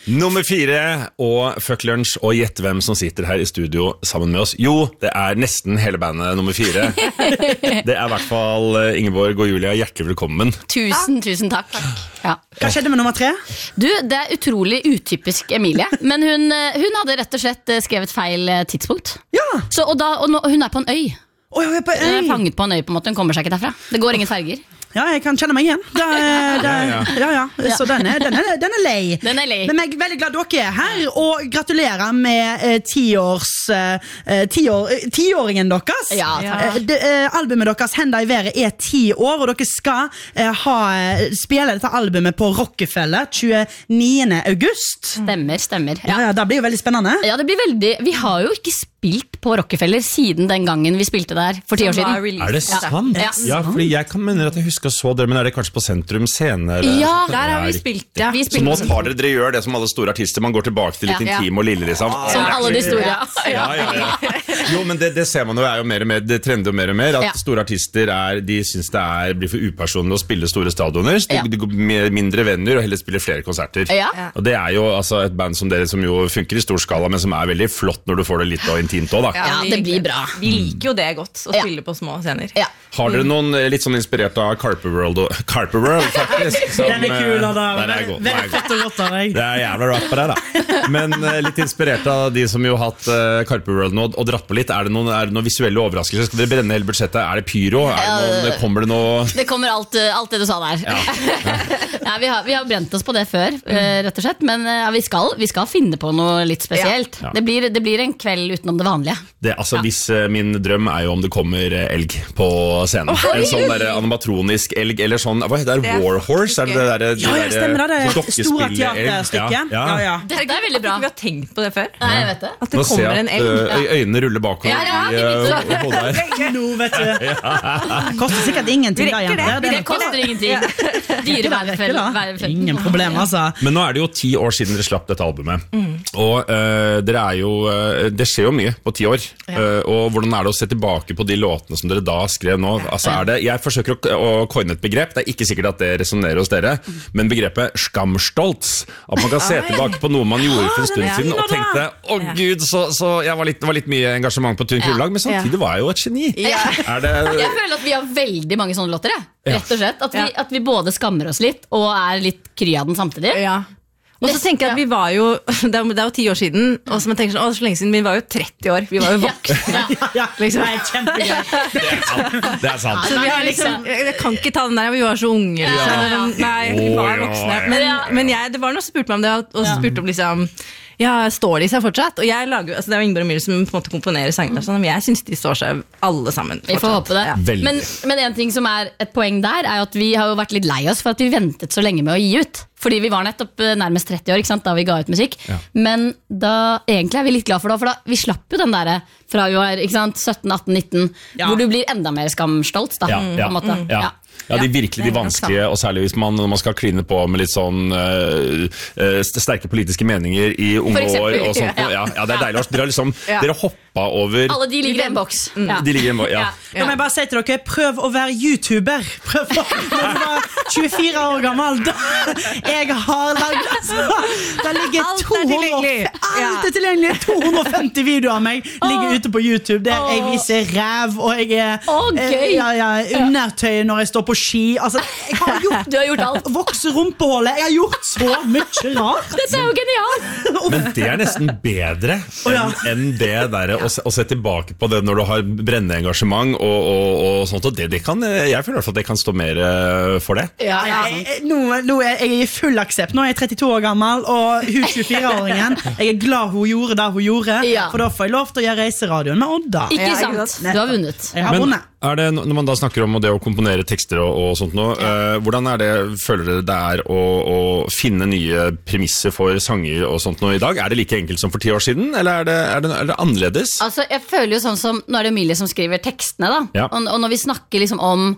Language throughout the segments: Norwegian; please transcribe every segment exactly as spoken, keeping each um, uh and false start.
Nummer fire, og fuck lunsj, og gjett hvem som sitter her i studio sammen med oss. Jo, det er nesten hele bandet nummer fire. Det er i hvert fall Ingeborg og Julia, hjertelig velkommen. Tusen, tusen takk. Ja. Hva skjedde med nummer tre? Du, det er utrolig utypisk Emilie, men hun, hun hadde rett og slett skrevet feil tidspunkt. Ja. Så, og, da, og nå, hun er på en øy. Oh, jeg er på Hun øy. er fanget på en øy på en måte, hun kommer seg ikke derfra. Det går ingen ferger. Ja, jeg kan kjenne meg igjen. Da, da, ja, ja. ja, så den er, den, er, den er lei. Den er lei. Men jeg er veldig glad dere er her, og gratulerer med eh, tiårs, eh, tiår, eh, tiåringen deres. Ja, takk. Eh, det, eh, albumet deres, Henda i været, er ti år, og dere skal eh, ha, spille dette albumet på Rockefeller tjueniende august. Stemmer, stemmer. Ja, ja, det blir jo veldig spennende. Ja, det blir veldig. Vi har jo ikke spilt på Rockefeller siden den gangen vi spilte der for ti år siden. Er det sant? Ja. Ja, fordi jeg kan mene at jeg husker så dere, men er det kanskje på Sentrum Scene? Eller? Ja, der har vi spilt, ja. Vi Så spilte nå på- tar dere, dere gjør det som alle store artister, man går tilbake til litt Ja. intim og lille, liksom. Som alle de store. Ja, ja, ja. Jo, men det, det ser man jo er jo mer og mer, det trender jo mer og mer, at Ja. store artister er, de synes det er, blir for upersonlig å spille store stadioner, så de, Ja. de går med mindre venner og heller spiller flere konserter. Ja. Og det er jo altså et band som dere som jo funker i stor skala, men som er veldig flott når du får det litt og intimt også, da. Ja, vi det blir liker bra. Vi liker jo det godt, å Ja. spille på små scener. Ja. Har dere noen eh, litt sånn inspirert av Carper World, og, Carper World faktisk? Som, Den er kul, eh, da. den er god, den er Veldig god. fett og godt av deg. Det er jævla rap på det, da. Men eh, litt inspirert av de som jo har hatt uh, Carper World nå, og dratt på litt. Er det noen, er det noen visuelle overraskelser? Skal dere brenne hele budsjettet? Er det pyro? Er det noen, kommer det noe... Det kommer alt, eh, alt det du sa der. Ja. Ja, vi, har, vi har brent oss på det før, eh, rett og slett. Men eh, vi, skal, vi skal finne på noe litt spesielt. Ja. Det, blir, det blir en kveld utenom det vanlige. Det, altså, hvis, eh, min drøm er jo om det kommer eh, elg på scenen. En sånn der animatronisk elg, eller sånn, hva heter det? Det er Warhorse? Er det det der, det Ja, ja, der, stemmer det. Det er dokkespillet store elg? teaterstykket. Ja, ja. Ja, ja. Dette er veldig bra. Vi har tenkt på det før. Nei, jeg vet det. At det Nå ser kommer jeg en at elg. ø, øynene ruller bakover Ja, ja, i ø, hodet her. Nå, vet du. Koster sikkert ingenting da, Vi rekker jenter. det. Det koster ingenting. Dyrevelferd. Ingen problem, altså. Men nå er det jo ti år siden dere slapp dette albumet. Og uh, dere er jo uh, det skjer jo mye på ti år. Uh, og hvordan er det å se tilbake på de låtene som dere da skrev nå? Altså er det, jeg forsøker å, å coine et begrep. Det er ikke sikkert at det resonerer hos dere, men begrepet skamstolz. At man kan se tilbake på noe man gjorde for en stund siden og tenkte, å gud, så, så jeg var litt, det var litt mye engasjement på Tun Krullag, men samtidig var jeg jo et geni. Er det... Jeg føler at vi har veldig mange sånne låter, jeg. Rett og slett. At vi, at vi både skammer oss litt og er litt kry av den samtidig. Ja. Og så tenker jeg at vi var jo Det er det er jo ti år siden, og så man tenker sånn, å, så lenge siden vi var jo tretti år. Vi var jo voksne. Ja, Liksom. det er kjempegøy. Det er sant. Det er sant. Så vi har liksom, jeg kan ikke ta den der, vi var så unge. Liksom. Ja, ja. Nei, vi var Å, ja, voksne. ja. Men, Ja. men jeg, det var noen som spurte meg om det, og spurte om liksom ja, står de seg fortsatt? Og jeg lager, altså det er jo Ingeborg og Emilie som på en måte komponerer sangene, sånn, men jeg synes de står seg alle sammen Vi får håpe det. Ja. Veldig. Men, men en ting som er et poeng der, er jo at vi har jo vært litt lei oss for at vi ventet så lenge med å gi ut. Fordi vi var nettopp eh, nærmest tretti år, ikke sant, da vi ga ut musikk. Ja. Men da, egentlig er vi litt glad for det, for da, vi slapp jo den der fra vi var ikke sant, sytten, atten, nitten, Ja. hvor du blir enda mer skamstolt, da, Ja, ja, på en måte. ja. Ja. Ja, de virkelig de det er nok vanskelige, og særlig hvis man, når man skal kline på med litt sånn øh, øh, sterke politiske meninger i unge For eksempel, år og sånt. ja. Ja, ja, det er deilig. Dere har liksom, Ja. dere hoppa over... Alle de ligger i en boks. Ja. De ligger i en bo- ja. Da må jeg bare si til dere, prøv å være YouTuber. Prøv å, når du var tjuefire år gammel, da jeg har lagd, altså, det ligger Alt er to hundre, tilgjengelig. alt er tilgjengelig, to hundre og femti videoer av meg ligger ute på YouTube, der jeg viser ræv, og jeg er Å, gøy. eh, ja, ja, undertøy når jeg står på ski, altså, jeg har gjort, Du har gjort alt. vokse rumpehullet, jeg har gjort så mye rart. Dette er jo genialt! Men det er nesten bedre Å, ja. enn enn det der å, se- å se tilbake på det når du har brennende engasjement og, og, og sånt, og det, det kan, jeg føler i hvert fall at det kan stå mer eh, for det. Ja, ja. Jeg, jeg, nå, nå er jeg i full aksept. Nå er jeg trettito år gammel, og hun tjuefire-åringen, jeg er glad hun gjorde det hun gjorde, Ja. for da får jeg lov til å gjøre reiseradioen med Odda. Ikke Ja, ikke sant? sant? Du har vunnet. Jeg har Men vunnet. er det, når man da snakker om det å komponere tekster og, og sånt nå, eh, hvordan er det, føler dere det er å, å finne nye premisser for sanger og sånt nå i dag? Er det like enkelt som for ti år siden, eller er det, er det, er det annerledes? Altså, jeg føler jo sånn som, nå er det Emilie som skriver tekstene da, Ja. og, og når vi snakker liksom om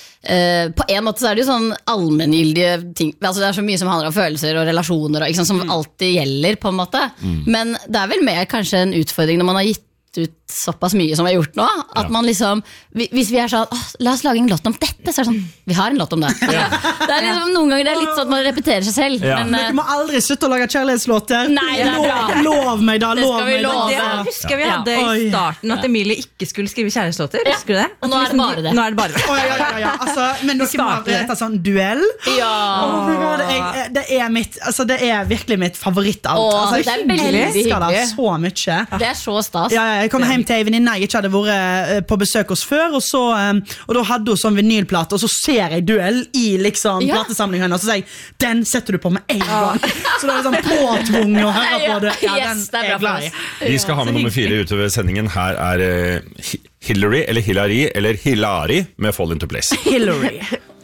eh, på en måte så er det jo sånn allmenngyldige ting, altså det er så mye som handler om følelser og relasjoner og, ikke sant, som alltid gjelder på en måte, men det er vel mer kanskje en utfordring når man har gitt gitt ut såpass mye som vi har gjort nå, at ja. man liksom, hvis vi er sånn, la oss lage en låt om dette, så er det sånn, vi har en låt om det. Ja. Det er liksom, noen ganger det er litt sånn at man repeterer seg selv. Ja. Men, men du må aldri slutte å lage kjærlighetslåter. Nei, det er bra. Lov, lov meg da, lov meg da. Det husker vi hadde ja. i starten, at Emilie ikke skulle skrive kjærlighetslåter. Ja. Husker du det? Og nå er det bare det. Nå er det bare det. Oh, ja, ja, ja. Altså, men dere må ha sånn duell. Ja. Oh my God, jeg, det, er mitt, altså, det er virkelig mitt favorittalt. Oh, altså, det er veldig hyggelig. Det så mye. Det er så stas. Ja, jeg kom hjem til en venninne jeg ikke hadde vært på besøk hos før, og, så, og da hadde hun sånn vinylplate, og så ser jeg duell i liksom ja. platesamlingen hennes, og så sier jeg, den setter du på med en gang. Så det er sånn påtvunget å høre på det. Ja, yes, det er bra for oss. Vi skal ha med nummer fire utover sendingen. Her er uh, Hillary, eller Hillary, eller Hilari med Fall Into Place. Hillary.